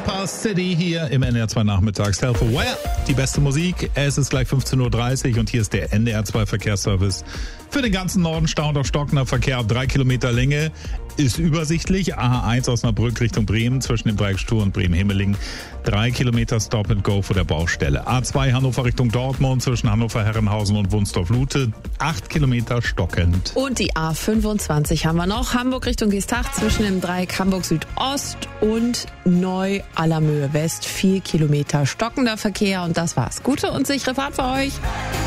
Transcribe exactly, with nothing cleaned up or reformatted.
past City hier im N D R zwei Nachmittags. Self-Aware, die beste Musik. Es ist gleich fünfzehn Uhr dreißig und hier ist der N D R zwei Verkehrsservice. Für den ganzen Norden stauend auf stockender Verkehr ab drei Kilometer Länge. Ist übersichtlich. A H eins Osnabrück Richtung Bremen zwischen dem Dreieck Stur und Bremen-Himmeling. Drei Kilometer Stop and Go vor der Baustelle. A zwei Hannover Richtung Dortmund zwischen Hannover-Herrenhausen und Wunsdorf-Lute. Acht Kilometer stockend. Und die A fünfundzwanzig haben wir noch. Hamburg Richtung Geesthacht zwischen dem Dreieck Hamburg Südost und Neu-Allermöhe West. Vier Kilometer stockender Verkehr und das war's. Gute und sichere Fahrt für euch.